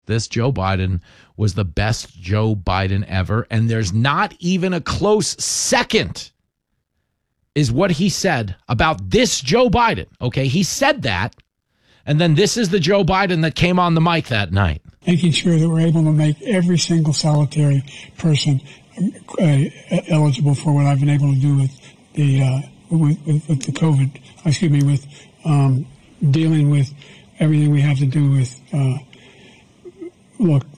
This Joe Biden was the best Joe Biden ever, and there's not even a close second, is what he said about this Joe Biden. Okay, he said that, and then this is the Joe Biden that came on the mic that night. Making sure that we're able to make every single solitary person eligible for what I've been able to do with the with the COVID. With dealing with everything we have to do with. Look,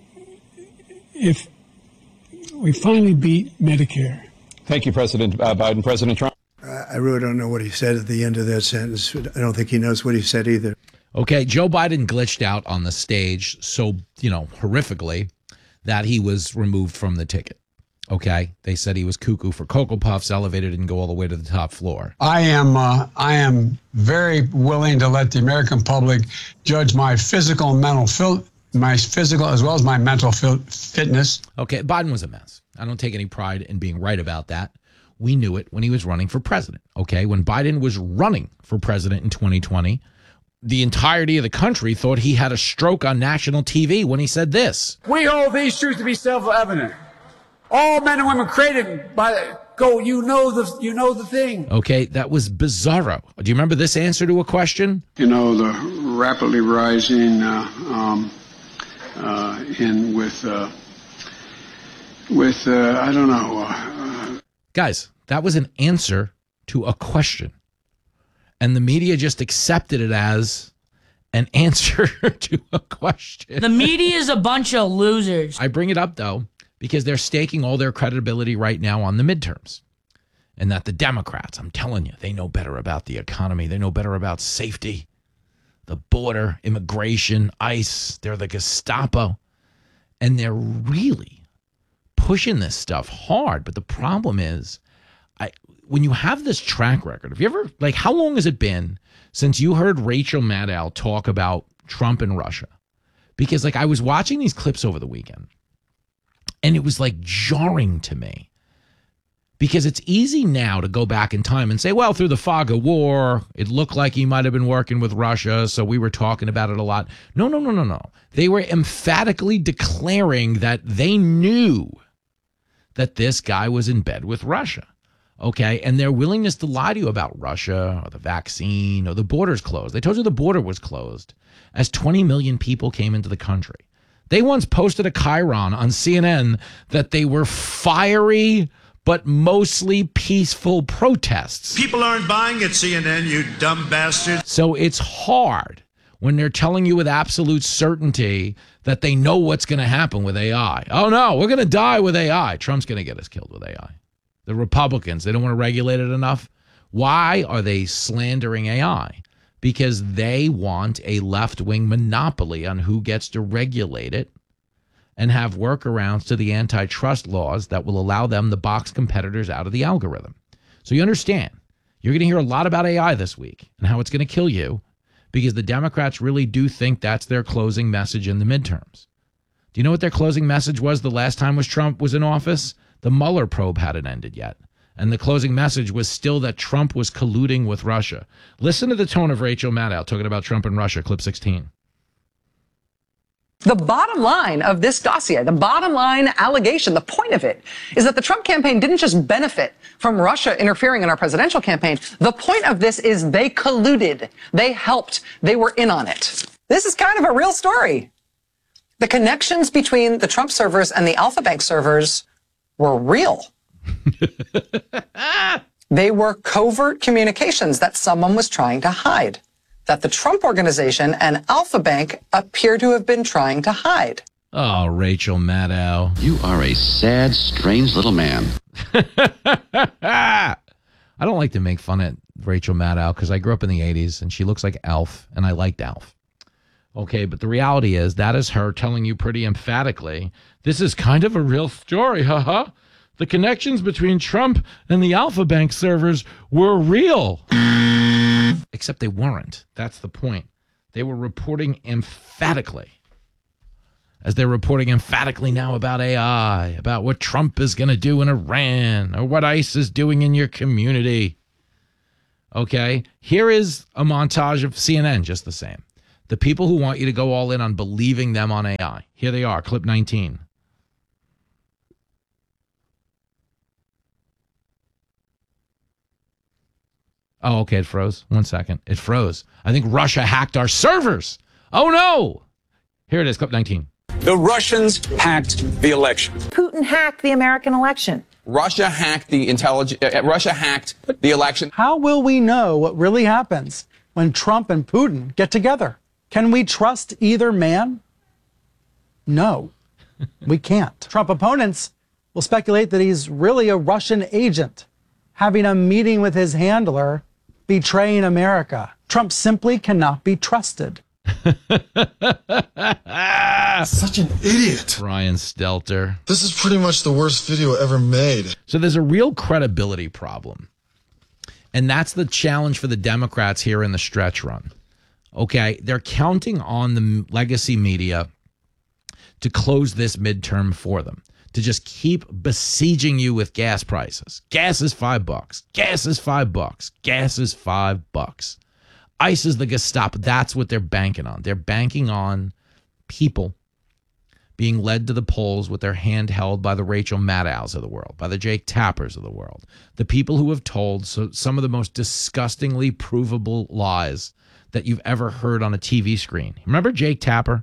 if we finally beat Medicare. Thank you, President Biden. President Trump. I really don't know what he said at the end of that sentence. I don't think he knows what he said either. Okay, Joe Biden glitched out on the stage so, horrifically that he was removed from the ticket. Okay, they said he was cuckoo for Cocoa Puffs, elevator didn't go all the way to the top floor. I am very willing to let the American public judge my physical and mental my physical as well as my mental fitness. Okay, Biden was a mess. I don't take any pride in being right about that. We knew it when he was running for president. Okay, when Biden was running for president in 2020, the entirety of the country thought he had a stroke on national TV when he said this. We hold these truths to be self-evident. All men and women created by you know the thing. Okay, that was bizarro. Do you remember this answer to a question? The rapidly rising I don't know. Guys, that was an answer to a question. And the media just accepted it as an answer to a question. The media is a bunch of losers. I bring it up, though, because they're staking all their credibility right now on the midterms. And that the Democrats, I'm telling you, they know better about the economy. They know better about safety, the border, immigration, ICE. They're the Gestapo. And they're really pushing this stuff hard. But the problem is, when you have this track record, have you ever, how long has it been since you heard Rachel Maddow talk about Trump and Russia? Because, I was watching these clips over the weekend, and it was, jarring to me. Because it's easy now to go back in time and say, well, through the fog of war, it looked like he might have been working with Russia, so we were talking about it a lot. No. They were emphatically declaring that they knew that this guy was in bed with Russia. Okay, and their willingness to lie to you about Russia or the vaccine or the border's closed. They told you the border was closed as 20 million people came into the country. They once posted a chyron on CNN that they were fiery but mostly peaceful protests. People aren't buying it, CNN, you dumb bastards. So it's hard when they're telling you with absolute certainty that they know what's going to happen with AI. Oh, no, we're going to die with AI. Trump's going to get us killed with AI. The Republicans, they don't want to regulate it enough. Why are they slandering AI? Because they want a left-wing monopoly on who gets to regulate it and have workarounds to the antitrust laws that will allow them to box competitors out of the algorithm. So you understand, you're going to hear a lot about AI this week and how it's going to kill you because the Democrats really do think that's their closing message in the midterms. Do you know what their closing message was the last time Trump was in office? The Mueller probe hadn't ended yet. And the closing message was still that Trump was colluding with Russia. Listen to the tone of Rachel Maddow talking about Trump and Russia, clip 16. The bottom line of this dossier, the bottom line allegation, the point of it is that the Trump campaign didn't just benefit from Russia interfering in our presidential campaign. The point of this is they colluded. They helped. They were in on it. This is kind of a real story. The connections between the Trump servers and the Alpha Bank servers were real. They were covert communications that someone was trying to hide, that the Trump organization and Alpha Bank appear to have been trying to hide. Oh, Rachel Maddow. You are a sad, strange little man. I don't like to make fun of Rachel Maddow because I grew up in the 80s and she looks like Alf and I liked Alf. Okay, but the reality is that is her telling you pretty emphatically, this is kind of a real story, haha. The connections between Trump and the Alpha Bank servers were real. Except they weren't. That's the point. They were reporting emphatically, as they're reporting emphatically now about AI, about what Trump is going to do in Iran, or what ICE is doing in your community. Okay, here is a montage of CNN, just the same. The people who want you to go all in on believing them on AI. Here they are, clip 19. Oh, okay, it froze. 1 second. It froze. I think Russia hacked our servers. Oh, no. Here it is, clip 19. The Russians hacked the election. Putin hacked the American election. Russia hacked the election. How will we know what really happens when Trump and Putin get together? Can we trust either man? No, we can't. Trump opponents will speculate that he's really a Russian agent, having a meeting with his handler, betraying America. Trump simply cannot be trusted. Such an idiot. Brian Stelter. This is pretty much the worst video ever made. So there's a real credibility problem. And that's the challenge for the Democrats here in the stretch run. Okay, they're counting on the legacy media to close this midterm for them, to just keep besieging you with gas prices. Gas is $5. Gas is $5. Gas is $5. ICE is the Gestapo. That's what they're banking on. They're banking on people being led to the polls with their hand held by the Rachel Maddows of the world, by the Jake Tappers of the world, the people who have told some of the most disgustingly provable lies that you've ever heard on a TV screen. Remember Jake Tapper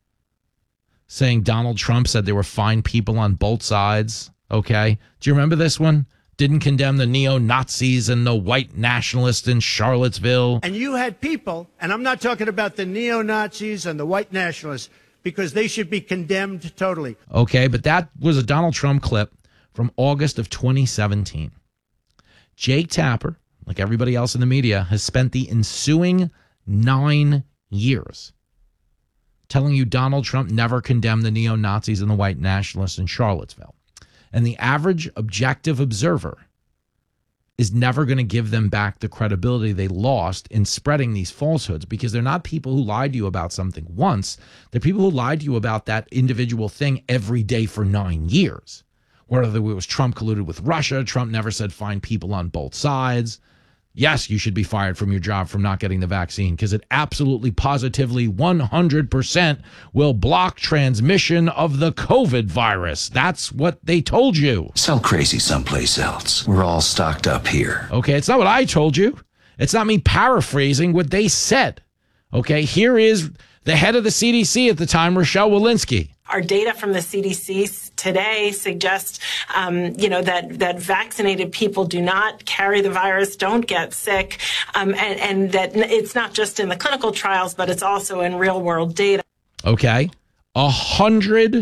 saying Donald Trump said there were fine people on both sides? Okay. Do you remember this one? Didn't condemn the neo-Nazis and the white nationalists in Charlottesville. And you had people, and I'm not talking about the neo-Nazis and the white nationalists, because they should be condemned totally. Okay, but that was a Donald Trump clip from August of 2017. Jake Tapper, like everybody else in the media, has spent the ensuing 9 years telling you Donald Trump never condemned the neo-Nazis and the white nationalists in Charlottesville. And the average objective observer is never going to give them back the credibility they lost in spreading these falsehoods, because they're not people who lied to you about something once. They're people who lied to you about that individual thing every day for 9 years. Whether it was Trump colluded with Russia, Trump never said find people on both sides. Yes, you should be fired from your job from not getting the vaccine, because it absolutely, positively, 100% will block transmission of the COVID virus. That's what they told you. Sell crazy someplace else. We're all stocked up here. Okay, it's not what I told you. It's not me paraphrasing what they said. Okay, here is the head of the CDC at the time, Rochelle Walensky. Our data from the CDC today suggests, that vaccinated people do not carry the virus, don't get sick, and that it's not just in the clinical trials, but it's also in real world data. Okay, 100%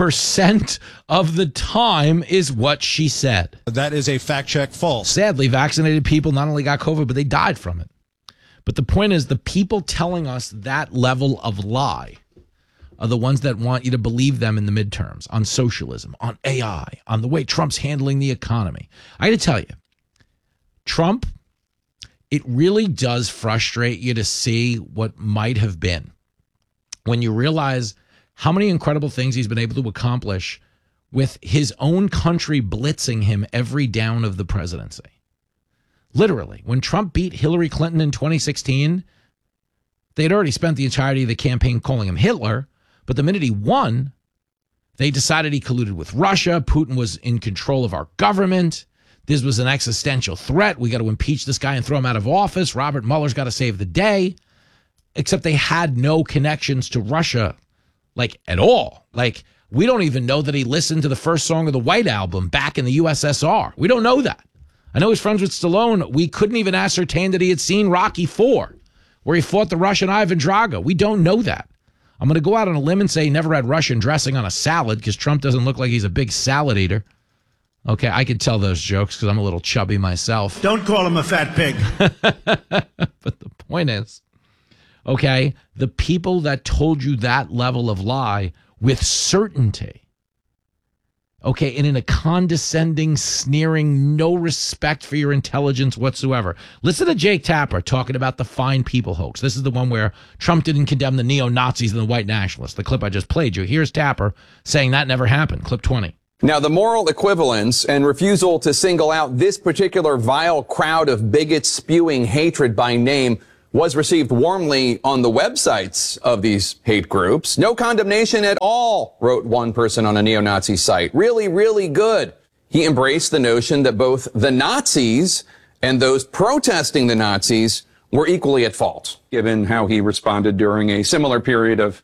of the time is what she said. That is a fact check false. Sadly, vaccinated people not only got COVID, but they died from it. But the point is, the people telling us that level of lie are the ones that want you to believe them in the midterms, on socialism, on AI, on the way Trump's handling the economy. I got to tell you, Trump, it really does frustrate you to see what might have been when you realize how many incredible things he's been able to accomplish with his own country blitzing him every down of the presidency. Literally, when Trump beat Hillary Clinton in 2016, they had already spent the entirety of the campaign calling him Hitler. But the minute he won, they decided he colluded with Russia. Putin was in control of our government. This was an existential threat. We got to impeach this guy and throw him out of office. Robert Mueller's got to save the day. Except they had no connections to Russia, like, at all. Like, we don't even know that he listened to the first song of the White Album back in the USSR. We don't know that. I know he's friends with Stallone. We couldn't even ascertain that he had seen Rocky IV, where he fought the Russian Ivan Drago. We don't know that. I'm going to go out on a limb and say he never had Russian dressing on a salad, because Trump doesn't look like he's a big salad eater. Okay, I could tell those jokes because I'm a little chubby myself. Don't call him a fat pig. But the point is, okay, the people that told you that level of lie with certainty, okay, and in a condescending, sneering, no respect for your intelligence whatsoever. Listen to Jake Tapper talking about the fine people hoax. This is the one where Trump didn't condemn the neo-Nazis and the white nationalists. The clip I just played you. Here's Tapper saying that never happened. Clip 20. Now, the moral equivalence and refusal to single out this particular vile crowd of bigots spewing hatred by name was received warmly on the websites of these hate groups. No condemnation at all, wrote one person on a neo-Nazi site. Really, really good. He embraced the notion that both the Nazis and those protesting the Nazis were equally at fault, given how he responded during a similar period of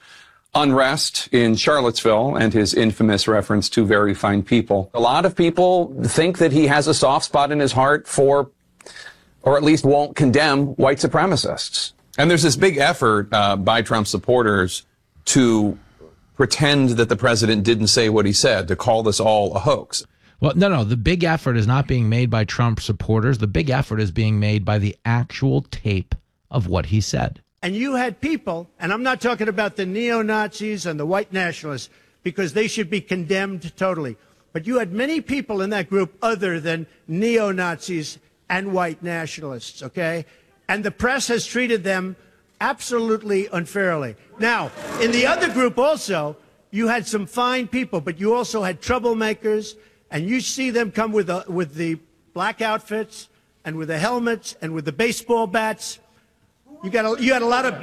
unrest in Charlottesville and his infamous reference to very fine people. A lot of people think that he has a soft spot in his heart for, or at least won't condemn, white supremacists. And there's this big effort by Trump supporters to pretend that the president didn't say what he said, to call this all a hoax. Well, no. The big effort is not being made by Trump supporters. The big effort is being made by the actual tape of what he said. And you had people, and I'm not talking about the neo-Nazis and the white nationalists, because they should be condemned totally. But you had many people in that group other than neo-Nazis and white nationalists, okay? And the press has treated them absolutely unfairly. Now, in the other group also, you had some fine people, but you also had troublemakers, and you see them come with the black outfits and with the helmets and with the baseball bats. You had a lot of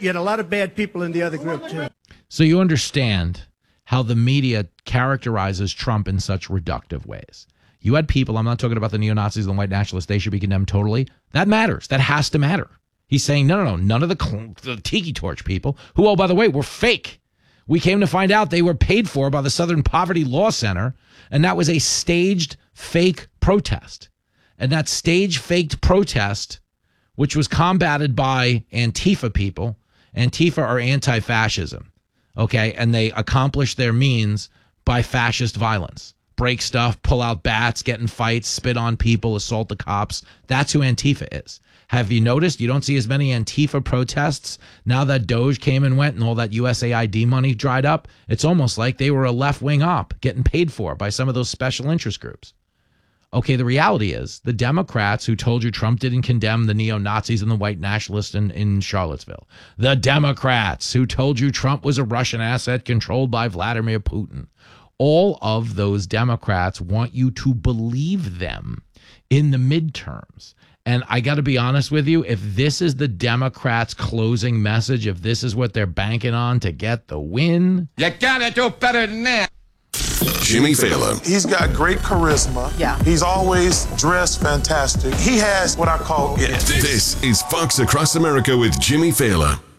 bad people in the other group too. So you understand how the media characterizes Trump in such reductive ways. You had people, I'm not talking about the neo-Nazis and the white nationalists, they should be condemned totally. That matters. That has to matter. He's saying, no, none of the Tiki Torch people, who, oh, by the way, were fake. We came to find out they were paid for by the Southern Poverty Law Center, and that was a staged fake protest. And that stage faked protest, which was combated by Antifa people. Antifa are anti-fascism, okay? And they accomplish their means by fascist violence. Break stuff, pull out bats, get in fights, spit on people, assault the cops. That's who Antifa is. Have you noticed you don't see as many Antifa protests now that Doge came and went and all that USAID money dried up? It's almost like they were a left-wing op getting paid for by some of those special interest groups. Okay, the reality is the Democrats who told you Trump didn't condemn the neo-Nazis and the white nationalists in Charlottesville, the Democrats who told you Trump was a Russian asset controlled by Vladimir Putin, all of those Democrats want you to believe them in the midterms. And I got to be honest with you, if this is the Democrats' closing message, if this is what they're banking on to get the win, you gotta do better than that. Jimmy Fallon. He's got great charisma. Yeah. He's always dressed fantastic. He has what I call it. This is Fox Across America with Jimmy Fallon.